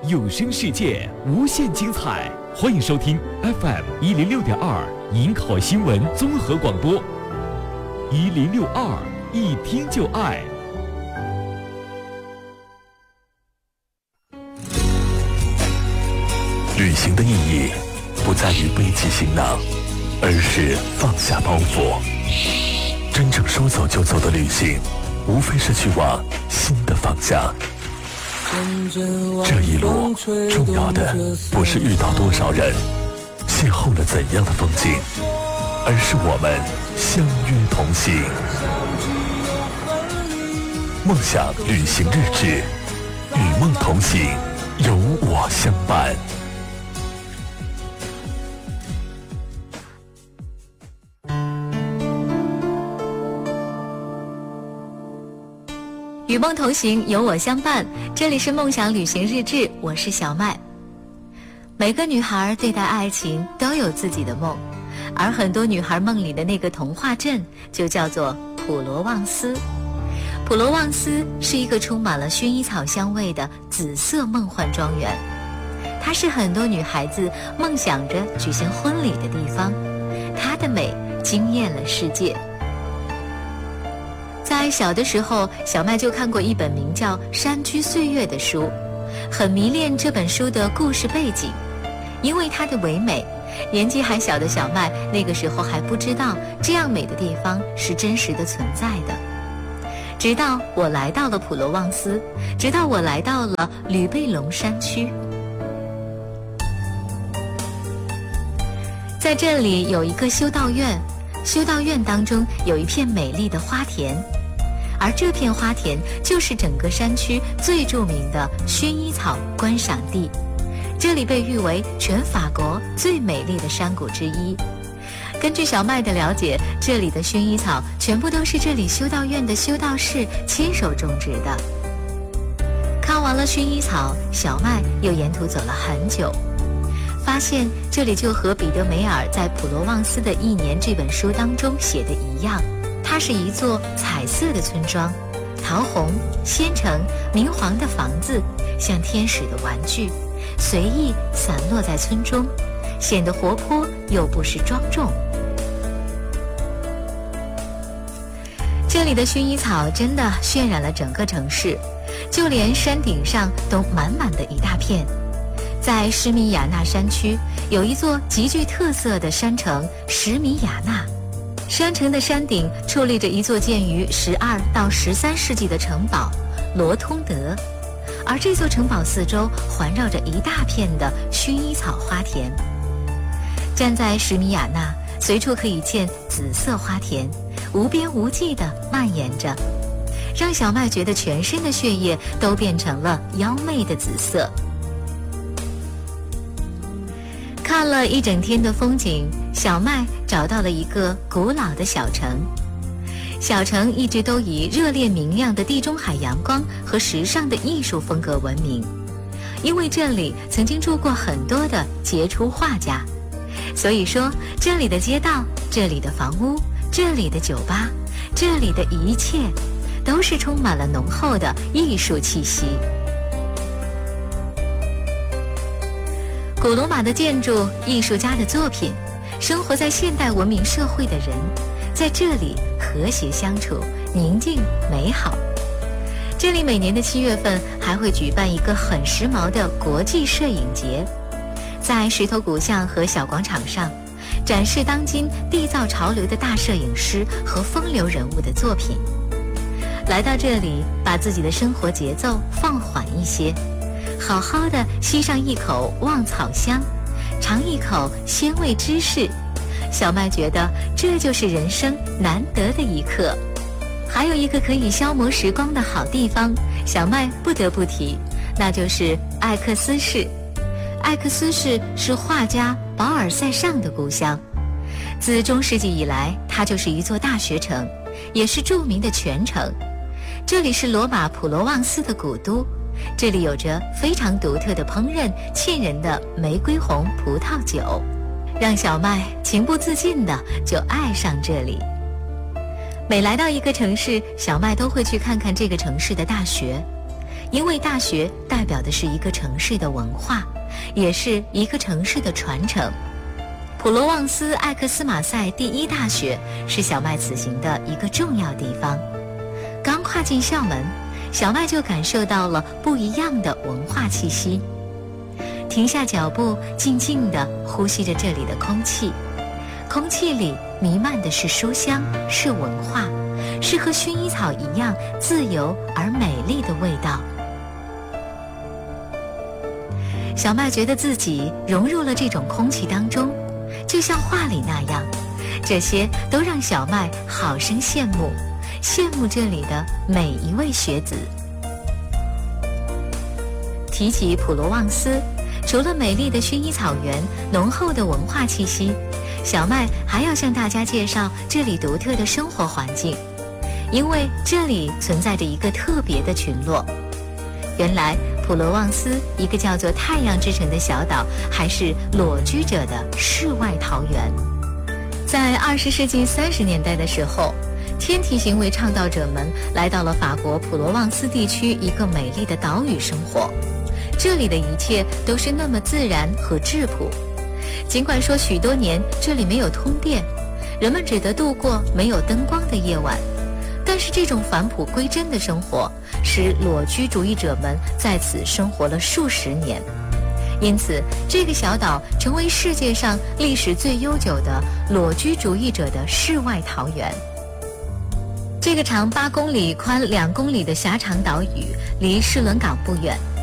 有声世界无限精彩，欢迎收听 FM 106.2银考新闻综合广播，1062一听就爱。旅行的意义不在于背起行囊，而是放下包袱。真正说走就走的旅行，无非是去往新的方向。这一路重要的不是遇到多少人，邂逅了怎样的风景，而是我们相约同行。梦想旅行日志，与梦同行，有我相伴。 与梦同行，有我相伴。这里是梦想旅行日志，我是小麦。每个女孩对待爱情都有自己的梦，而很多女孩梦里的那个童话镇就叫做普罗旺斯。普罗旺斯是一个充满了薰衣草香味的紫色梦幻庄园，它是很多女孩子梦想着举行婚礼的地方，它的美惊艳了世界。在小的时候，小麦就看过一本名叫《山居岁月》的书，很迷恋这本书的故事背景，因为它的唯美。年纪还小的小麦那个时候还不知道这样美的地方是真实的存在的。直到我来到了普罗旺斯，直到我来到了吕贝龙山区，在这里有一个修道院，修道院当中有一片美丽的花田，而这片花田就是整个山区最著名的薰衣草观赏地，这里被誉为全法国最美丽的山谷之一。根据小麦的了解，这里的薰衣草全部都是这里修道院的修道士亲手种植的。看完了薰衣草，小麦又沿途走了很久，发现这里就和彼得梅尔在《普罗旺斯的一年》这本书当中写的一样，它是一座彩色的村庄，桃红、鲜橙、明黄的房子像天使的玩具，随意散落在村中，显得活泼又不失庄重。这里的薰衣草真的渲染了整个城市，就连山顶上都满满的一大片。在施米亚纳山区有一座极具特色的山城施米亚纳，山城的山顶矗立着一座建于12到13世纪的城堡罗通德，而这座城堡四周环绕着一大片的薰衣草花田。站在施米亚纳，随处可以见紫色花田，无边无际地蔓延着，让小麦觉得全身的血液都变成了妖媚的紫色。看了一整天的风景，小麦找到了一个古老的小城。小城一直都以热烈明亮的地中海阳光和时尚的艺术风格闻名，因为这里曾经住过很多的杰出画家，所以说这里的街道、这里的房屋、这里的酒吧、这里的一切都是充满了浓厚的艺术气息。古罗马的建筑、艺术家的作品，生活在现代文明社会的人，在这里和谐相处，宁静美好。这里每年的7月份还会举办一个很时髦的国际摄影节，在石头古巷和小广场上展示当今缔造潮流的大摄影师和风流人物的作品。来到这里，把自己的生活节奏放缓一些，好好的吸上一口旺草香，尝一口鲜味芝士，小麦觉得这就是人生难得的一刻。还有一个可以消磨时光的好地方，小麦不得不提，那就是艾克斯市。艾克斯市是画家保尔塞尚的故乡，自中世纪以来，它就是一座大学城，也是著名的泉城。这里是罗马普罗旺斯的古都，这里有着非常独特的烹饪，沁人的玫瑰红葡萄酒，让小麦情不自禁的就爱上这里。每来到一个城市，小麦都会去看看这个城市的大学， 因为大学代表的是一个城市的文化，也是一个城市的传承。普罗旺斯艾克斯马塞第一大学是小麦此行的一个重要地方。刚跨进校门，小麦就感受到了不一样的文化气息。停下脚步，静静地呼吸着这里的空气，空气里弥漫的是书香，是文化，是和薰衣草一样自由而美丽的味道。小麦觉得自己融入了这种空气当中，就像画里那样，这些都让小麦好生羡慕，羡慕这里的每一位学子。提起普罗旺斯，除了美丽的薰衣草原、浓厚的文化气息，小麦还要向大家介绍这里独特的生活环境，因为这里存在着一个特别的群落。原来普罗旺斯一个叫做太阳之城的小岛，还是裸居者的世外桃源。在20世纪30年代的时候，天体行为倡导者们来到了法国普罗旺斯地区一个美丽的岛屿生活，这里的一切都是那么自然和质朴。尽管说许多年这里没有通电，人们只得度过没有灯光的夜晚，但是这种返璞归真的生活使裸居主义者们在此生活了数十年，因此这个小岛成为世界上历史最悠久的裸居主义者的世外桃源。这个长8公里、宽2公里的狭长岛屿离士伦港不远，